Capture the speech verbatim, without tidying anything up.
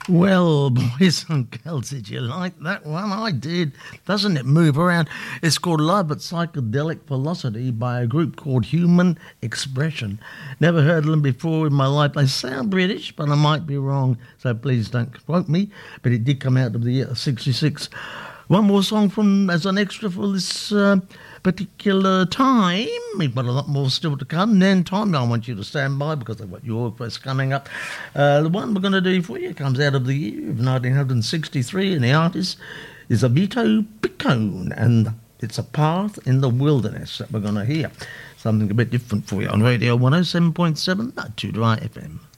Well, boys and girls, did you like that one? I did. Doesn't it move around? It's called Live at Psychedelic Velocity by a group called Human Expression. Never heard of them before in my life. They sound British, but I might be wrong, so please don't quote me. But it did come out of the year sixty-six. One more song from as an extra for this uh, particular time. We've got a lot more still to come. And then time, I want you to stand by because I've got your request coming up. Uh, the one we're going to do for you comes out of the year of nineteen sixty-three, and the artist is Vito Piccone, and it's A Path in the Wilderness that we're going to hear. Something a bit different for you on Radio one oh seven point seven, Two Dry F M.